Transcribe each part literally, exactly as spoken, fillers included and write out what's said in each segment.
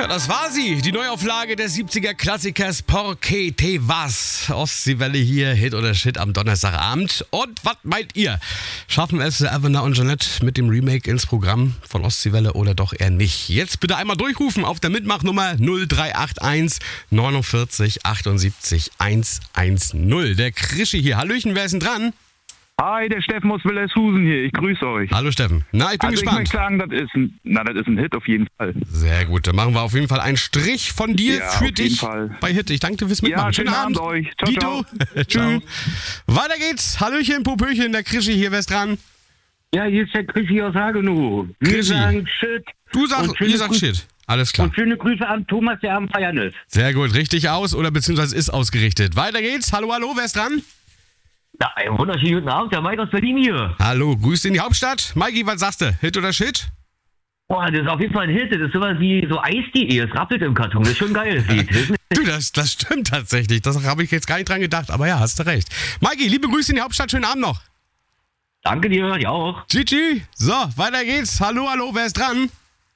Das war sie, die Neuauflage des siebziger-Klassikers Porque te vas. Ostseewelle hier, Hit oder Shit am Donnerstagabend. Und was meint ihr? Schaffen es Avena und Jeanette mit dem Remake ins Programm von Ostseewelle oder doch eher nicht? Jetzt bitte einmal durchrufen auf der Mitmachnummer null drei acht eins neunundvierzig achtundsiebzig hundertzehn. Der Krischi hier. Hallöchen, wer ist denn dran? Hi, der Steffen aus Willershusen hier. Ich grüße euch. Hallo Steffen. Na, ich bin also gespannt. Ich möchte sagen, das ist, ein, na, das ist ein Hit auf jeden Fall. Sehr gut, dann machen wir auf jeden Fall einen Strich von dir Ja, für auf dich jeden Fall. bei Hit. Ich danke dir fürs Mitmachen. Ja, schönen Abend euch. Ciao, Dito. ciao. Ciao. Weiter geht's. Hallöchen, Popöchen, der Krischi hier. Wer ist dran? Ja, hier ist der Krischi aus Hagenow. Wir Krischi. sagen Shit. Du sagst, Und schöne ihr sagt Grüße- Shit. Alles klar. Und schöne Grüße an Thomas, der am Feiern ist. Sehr gut, richtig aus oder beziehungsweise ist ausgerichtet. Weiter geht's. Hallo, hallo, wer ist dran? Ja, einen wunderschönen guten Abend, der Mike aus Berlin hier. Hallo, grüß in die Hauptstadt. Mikey, was sagst du? Hit oder Shit? Boah, das ist auf jeden Fall ein Hit. Das ist sowas wie so Eis.de. Es rappelt im Karton. Das ist schon geil, das Lied. Du, das, das stimmt tatsächlich. Das habe ich jetzt gar nicht dran gedacht, aber ja, hast du recht. Mikey, liebe Grüße in die Hauptstadt. Schönen Abend noch. Danke dir, dir auch. Gigi. So, weiter geht's. Hallo, hallo, wer ist dran?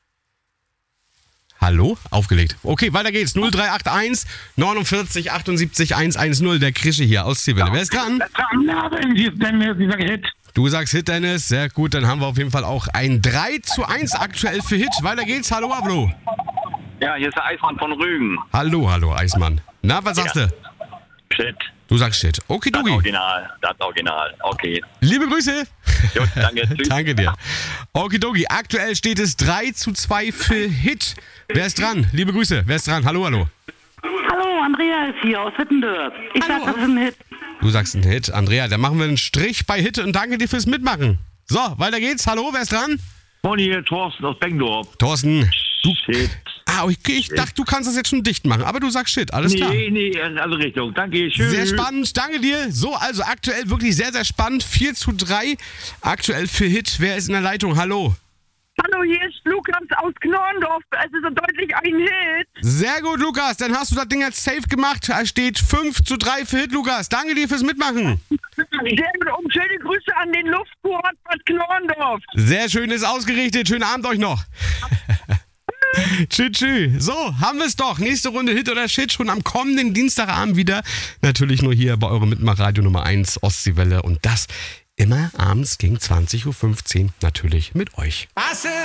Hallo? Aufgelegt. Okay, weiter geht's. null drei acht eins neunundvierzig achtundsiebzig hundertzehn. Der Krischi hier aus Zwiebeln. Wer ist dran? Guten Abend, hier ist Dennis, ich sage Hit. Du sagst Hit, Dennis. Sehr gut, dann haben wir auf jeden Fall auch ein drei zu eins aktuell für Hit. Weiter geht's. Hallo, hallo. Ja, hier ist der Eismann von Rügen. Hallo, hallo, Eismann. Na, was sagst du? Shit. Du sagst Shit. Das Okidoki. Original, das Original. Okay. Liebe Grüße. Gut, danke. Tschüss. Danke dir. Okidoki. Aktuell steht es drei zu zwei für Hit. Wer ist dran? Liebe Grüße. Wer ist dran? Hallo, hallo. Hallo, Andrea ist hier aus Wittendorf. Ich Hallo. sag, das ist ein Hit. Du sagst einen Hit. Andrea, dann machen wir einen Strich bei Hit und danke dir fürs Mitmachen. So, weiter geht's. Hallo, wer ist dran? Moni, hier Thorsten aus Bengdorf. Thorsten. Du, Shit. ah, okay, ich dachte, du kannst das jetzt schon dicht machen, aber du sagst Shit. Alles klar. Nee, nee, in alle Richtungen. Danke, tschüss. Sehr spannend, danke dir. So, also aktuell wirklich sehr, sehr spannend. vier zu drei aktuell für Hit. Wer ist in der Leitung? Hallo. Hallo, hier ist Lukas aus Knorndorf. Es ist so deutlich ein Hit. Sehr gut, Lukas. Dann hast du das Ding jetzt safe gemacht. Es steht fünf zu drei für Hit, Lukas. Danke dir fürs Mitmachen. Sehr gut. Und schöne Grüße an den Luftkurort Bad Knorndorf. Sehr schön, ist ausgerichtet. Schönen Abend euch noch. Tschüss, tschüss. So, haben wir es doch. Nächste Runde Hit oder Shit schon am kommenden Dienstagabend wieder. Natürlich nur hier bei eurem Mitmachradio Nummer eins Ostseewelle. Und das immer abends gegen zwanzig Uhr fünfzehn. Natürlich mit euch.